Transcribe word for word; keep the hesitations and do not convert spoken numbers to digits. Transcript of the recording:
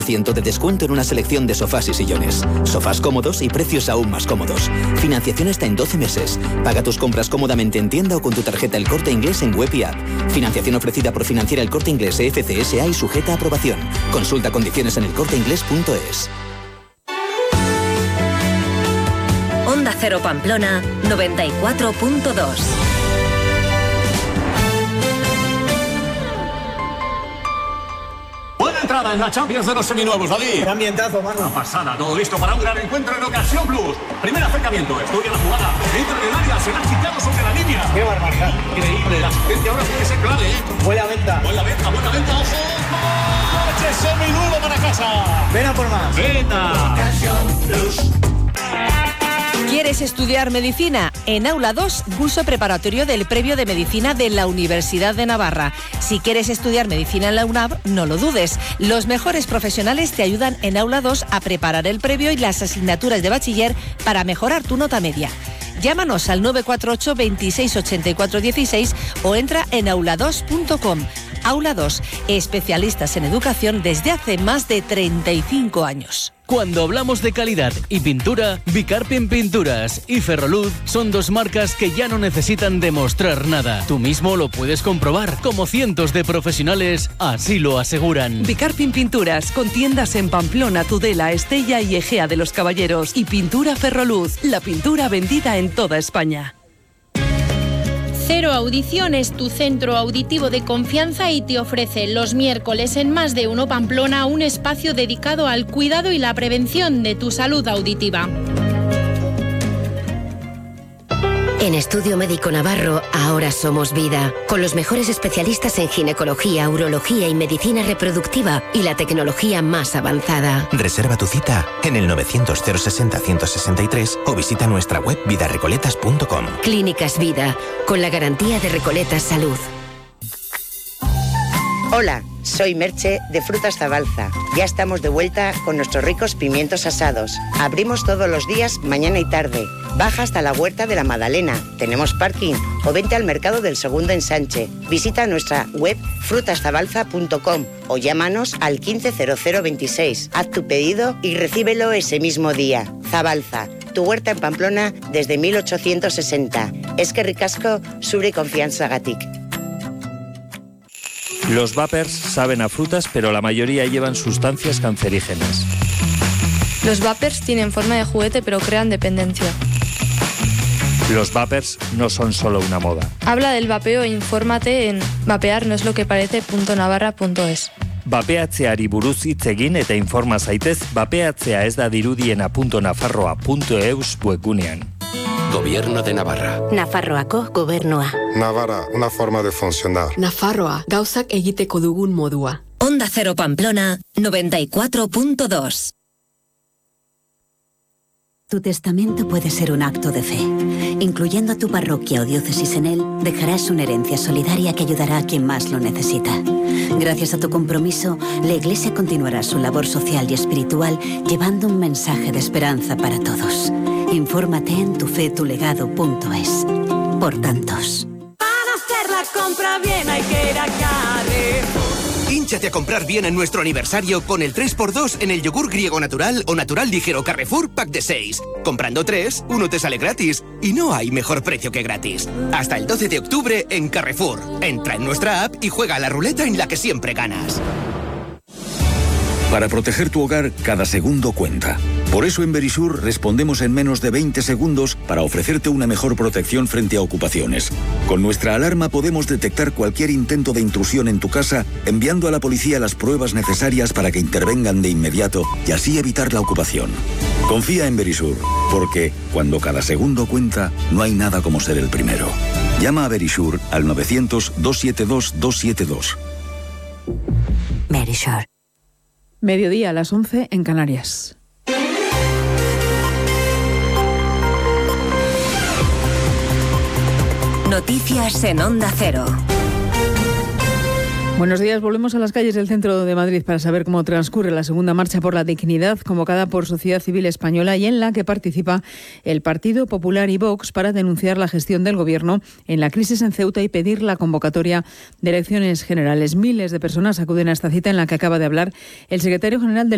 ciento de descuento en una selección de sofás y sillones. Sofás cómodos y precios aún más cómodos. Financiación hasta en doce meses. Paga tus compras cómodamente en tienda o con tu tarjeta El Corte Inglés en web y app. Financiación ofrecida por Financiera El Corte Inglés E F C S A y sujeta a aprobación. Consulta condiciones en elcorteinglés punto es. Onda Cero Pamplona noventa y cuatro punto dos. Buena entrada en la Champions de los seminuevos, David. Qué ambientazo, mano. Una pasada, todo listo para un gran encuentro en Ocasión Plus. Primer acercamiento, estudia la jugada. Dentro del área, se la ha quitado sobre la línea. Qué barbaridad. Increíble, la asistencia ahora puede ser clave, ¿eh? Buena venta. Buena venta, buena venta, ojo. ¡Coche seminuevo para casa! Ven a por más. ¡Venta! Ocasión Plus. ¿Quieres estudiar medicina? En Aula dos, curso preparatorio del previo de medicina de la Universidad de Navarra. Si quieres estudiar medicina en la U N A V, no lo dudes. Los mejores profesionales te ayudan en Aula dos a preparar el previo y las asignaturas de bachiller para mejorar tu nota media. Llámanos al nueve cuatro ocho, veintiséis, ochenta y cuatro, dieciséis o entra en aula dos punto com. Aula dos, especialistas en educación desde hace más de treinta y cinco años. Cuando hablamos de calidad y pintura, Bicarpin Pinturas y Ferroluz son dos marcas que ya no necesitan demostrar nada. Tú mismo lo puedes comprobar, como cientos de profesionales así lo aseguran. Bicarpin Pinturas, con tiendas en Pamplona, Tudela, Estella y Egea de los Caballeros. Y Pintura Ferroluz, la pintura vendida en toda España. Cero Audición es tu centro auditivo de confianza y te ofrece los miércoles en Más de Uno Pamplona un espacio dedicado al cuidado y la prevención de tu salud auditiva. En Estudio Médico Navarro, ahora somos vida, con los mejores especialistas en ginecología, urología y medicina reproductiva y la tecnología más avanzada. Reserva tu cita en el novecientos, cero sesenta, ciento sesenta y tres o visita nuestra web vida recoletas punto com. Clínicas Vida, con la garantía de Recoletas Salud. Hola, soy Merche de Frutas Zabalza. Ya estamos de vuelta con nuestros ricos pimientos asados. Abrimos todos los días, mañana y tarde. Baja hasta la Huerta de la Madalena. Tenemos parking. O vente al Mercado del Segundo Ensanche. Visita nuestra web frutas zabalza punto com o llámanos al quince cero cero veintiséis. Haz tu pedido y recíbelo ese mismo día. Zabalza, tu huerta en Pamplona desde mil ochocientos sesenta. Eskerrik asko, zure konfiantzagatik. Los vapers saben a frutas, pero la mayoría llevan sustancias cancerígenas. Los vapers tienen forma de juguete, pero crean dependencia. Los vapers no son solo una moda. Habla del vapeo e infórmate en vapear no es lo que parece punto navarra punto es. Vapeatzeari buruz hitz egin eta informa zaitez vapeatzea ez da dirudiena punto nafarroa punto eus webgunean. Gobierno de Navarra. Nafarroako gobernua. Navarra, una forma de funcionar. Nafarroa, gauzak egiteko dugun modua. Onda Cero Pamplona noventa y cuatro punto dos. Tu testamento puede ser un acto de fe. Incluyendo a tu parroquia o diócesis en él, dejarás una herencia solidaria que ayudará a quien más lo necesita. Gracias a tu compromiso, la Iglesia continuará su labor social y espiritual llevando un mensaje de esperanza para todos. Infórmate en tufetulegado punto es. Por tantos. Para hacer la compra bien hay que ir a Carrefour. Hínchate a comprar bien en nuestro aniversario con el tres por dos en el yogur griego natural o natural ligero Carrefour pack de seis. Comprando tres, uno te sale gratis. Y no hay mejor precio que gratis. Hasta el doce de octubre en Carrefour. Entra en nuestra app y juega a la ruleta en la que siempre ganas. Para proteger tu hogar, cada segundo cuenta. Por eso en Verisur respondemos en menos de veinte segundos para ofrecerte una mejor protección frente a ocupaciones. Con nuestra alarma podemos detectar cualquier intento de intrusión en tu casa, enviando a la policía las pruebas necesarias para que intervengan de inmediato y así evitar la ocupación. Confía en Verisur, porque cuando cada segundo cuenta, no hay nada como ser el primero. Llama a Verisur al novecientos, doscientos setenta y dos, doscientos setenta y dos. Verisur. Mediodía a las once en Canarias. Noticias en Onda Cero. Buenos días, volvemos a las calles del centro de Madrid para saber cómo transcurre la segunda marcha por la dignidad convocada por Sociedad Civil Española y en la que participa el Partido Popular y Vox para denunciar la gestión del Gobierno en la crisis en Ceuta y pedir la convocatoria de elecciones generales. Miles de personas acuden a esta cita en la que acaba de hablar el secretario general del